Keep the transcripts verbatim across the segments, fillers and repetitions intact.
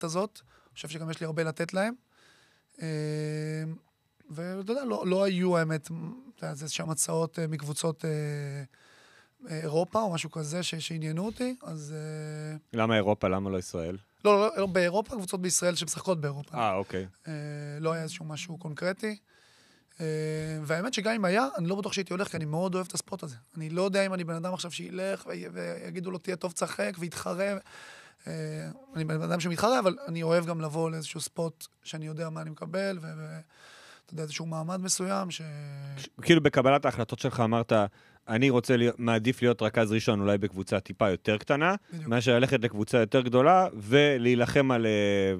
הזאת, אני חושב שגם יש לי הרבה לתת להם. ואתה יודע, לא, לא היו האמת, זה שם הצעות מקבוצות אירופה או משהו כזה שעניינו אותי, אז... למה אירופה? למה לא ישראל? לא, לא, לא, באירופה, קבוצות בישראל שמשחקות באירופה. אה, אוקיי. לא היה איזשהו משהו קונקרטי. והאמת שגם אם היה, אני לא בטוח שהייתי הולך, כי אני מאוד אוהב את הספורט הזה. אני לא יודע אם אני בן אדם עכשיו שילך ויגידו לו, תהיה טוב צחק ויתחרה. אני בן אדם שמתחרה, אבל אני אוהב גם לבוא לאיזשהו ספורט שאני יודע מה אני מקבל, ואתה יודע, איזשהו מעמד מסוים ש... כאילו בקבלת ההחלטות שלך אמרת, אני רוצה, מעדיף להיות רכז ראשון אולי בקבוצה טיפה יותר קטנה, מאשר ללכת לקבוצה יותר גדולה, ולהילחם על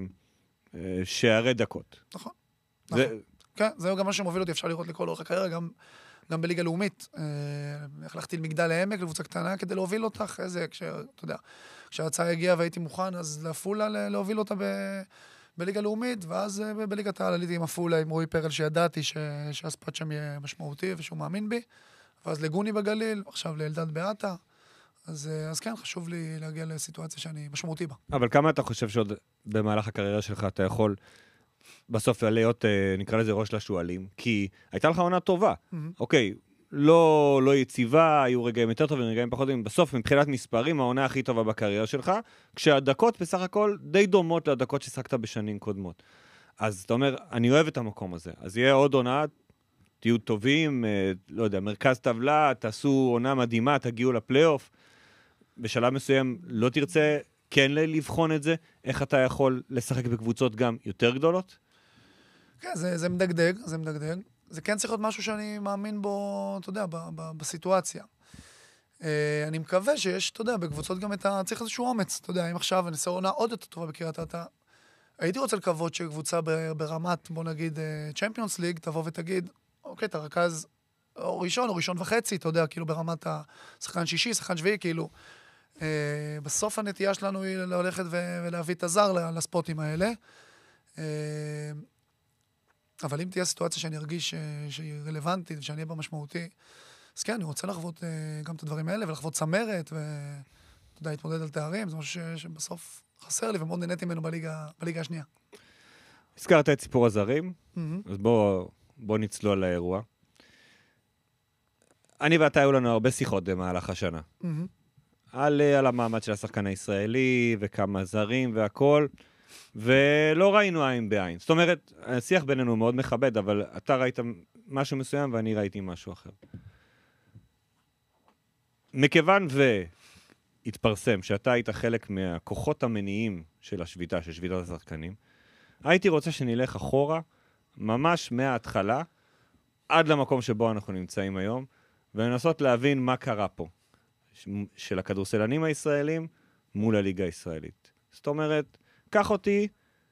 שערי דקות. נכון. נכון. כן, זהו גם מה שמוביל אותי, אפשר לראות לכל אורך הקריירה, גם, גם בליגה לאומית. הלכתי למגדל העמק, לקבוצה קטנה, כדי להוביל אותה אחרי זה, אתה יודע, כשההצעה הגיעה והייתי מוכן, אז לעפולה להוביל אותה ב, בליגה לאומית, ואז בליגת העל עליתי עם עפולה, עם רועי פרל, שידעתי ש, שהספורט שם יהיה משמעותי ושהוא מאמין בי, ואז לגוני בגליל, עכשיו לאלדד באטה, אז, אז כן, חשוב לי להגיע לסיטואציה שאני משמעותי בה. אבל כמה אתה חושב שעוד במהלך הקריירה שלך אתה יכול בסוף להיות, נקרא לזה ראש לשואלים, כי הייתה לך עונה טובה. אוקיי, לא, לא יציבה, היו רגעים יותר טובים, רגעים פחות טובים. בסוף, מבחינת מספרים, העונה הכי טובה בקריירה שלך, כשהדקות בסך הכל די דומות לדקות ששחקת בשנים קודמות. אז אתה אומר, אני אוהב את המקום הזה. אז יהיה עוד עונה, תהיו טובים, לא יודע, מרכז טבלה, תעשו עונה מדהימה, תגיעו לפלייאוף. בשלב מסוים לא תרצה כן לבחון את זה, איך אתה יכול לשחק בקבוצות גם יותר גדולות? כן, זה, זה מדגדג, זה מדגדג. זה כן צריך להיות משהו שאני מאמין בו, אתה יודע, ב, ב, בסיטואציה. אה, אני מקווה שיש, אתה יודע, בקבוצות גם את ה... צריך איזשהו אומץ, אתה יודע, אם עכשיו אני עושה עונה עוד יותר טובה בקריית אתא, הייתי רוצה לקוות שקבוצה ברמת, בוא נגיד, צ'מפיונס ליג, תבוא ותגיד, אוקיי, אתה רכז או ראשון או ראשון וחצי, אתה יודע, כאילו ברמת השחקן שישי, שחקן שביעי, כאילו, אה, בסוף הנטייה שלנו היא ללכת ולהביא את הזר לספוטים האלה. אה, אבל אם תהיה סיטואציה שאני ארגיש שהיא רלוונטית ושאני אהיה בה משמעותי, אז כן, אני רוצה לחוות גם את הדברים האלה, ולחוות צמרת, ואתה יודע, להתמודד על תארים, זה משהו שבסוף חסר לי, ומאוד נהניתי ממנו בליגה, בליגה השנייה. הזכרת את סיפור הזרים, אז בוא, בוא נצלול לאירוע. אני ואתה היו לנו הרבה שיחות במהלך השנה. על, על המעמד של השחקן הישראלי, וכמה זרים והכל, ולא ראינו עין בעין. זאת אומרת, השיח בינינו מאוד מכבד, אבל אתה ראית משהו מסוים ואני ראיתי משהו אחר. מכיוון והתפרסם שאתה היית חלק מהכוחות המניעים של השביתה, של שביתת השחקנים, הייתי רוצה שנלך אחורה, ממש מההתחלה, עד למקום שבו אנחנו נמצאים היום, ולנסות להבין מה קרה פה, של הכדורסלנים הישראלים מול הליגה הישראלית. זאת אומרת, קח אותי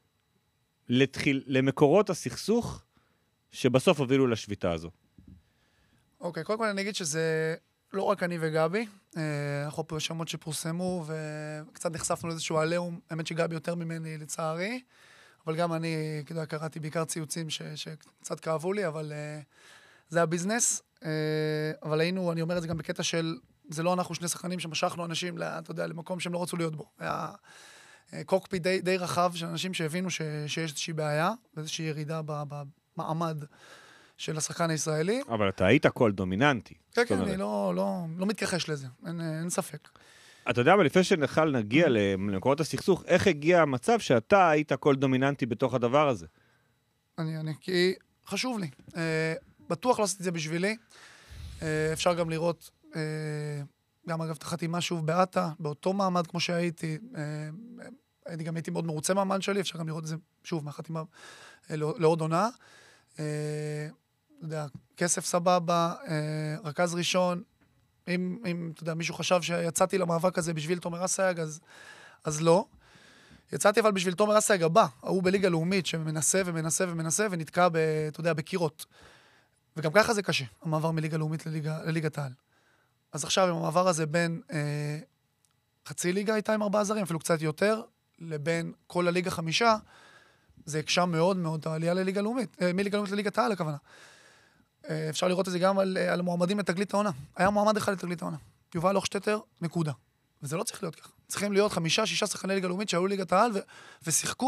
לתחיל, למקורות הסכסוך שבסוף הובילו לשביתה הזו. אוקיי, קודם כל אני אגיד שזה לא רק אני וגבי, אנחנו פה שמות שפורסמו וקצת נחשפנו לאיזשהו עליהום, האמת שגבי יותר ממני לצערי, אבל גם אני, כדאי, קראתי בעיקר ציוצים ש, שקצת כאבו לי, אבל זה הביזנס, אבל היינו, אני אומר את זה גם בקטע של, זה לא אנחנו שני שחקנים שמשכנו אנשים, אתה יודע, למקום שהם לא רצו להיות בו. היה קוקפי די, די רחב של אנשים שהבינו ש, שיש איזושהי בעיה, ואיזושהי ירידה במעמד של השחקן הישראלי. אבל אתה היית קול דומיננטי. כן, כן, אני לא, לא, לא מתכחש לזה, אין, אין ספק. אתה יודע, אבל לפני שנוכל נגיע למקורות הסכסוך, איך הגיע המצב שאתה היית קול דומיננטי בתוך הדבר הזה? אני, אני, כי חשוב לי. אה, בטוח לא עשיתי את זה בשבילי. אה, אפשר גם לראות, אה, גם אגב תחתי משהו באטה, באותו מעמד כמו שהייתי, אה, הייתי גם הייתי מאוד מרוצה מהמעמד שלי, אפשר גם לראות את זה שוב מהחתימה אה, לעוד עונה. אה, אתה יודע, כסף סבבה, אה, רכז ראשון, אם, אם, אתה יודע, מישהו חשב שיצאתי למאבק הזה בשביל תומר אסייג, אז, אז לא. יצאתי אבל בשביל תומר אסייג הבא, הוא בליגה לאומית שמנסה ומנסה ומנסה ונתקע, ב, אתה יודע, בקירות. וגם ככה זה קשה, המעבר מליגה לאומית לליגה, לליגת העל. אז עכשיו עם המעבר הזה בין אה, חצי ליגה הייתה עם ארבעה זרים, אפילו קצת יותר, לבין כל הליגה חמישה, זה הקשה מאוד מאוד העלייה לליגה לאומית, אה, מליגה לאומית לליגת העל הכוונה. אפשר לראות את זה גם על, על מועמדים לתגלית העונה. היה מועמד אחד לתגלית העונה. יובל הוכשטטר, נקודה. וזה לא צריך להיות ככה. צריכים להיות חמישה, שישה שחקני ליגה לאומית שעלו ליגת העל ו- ושיחקו,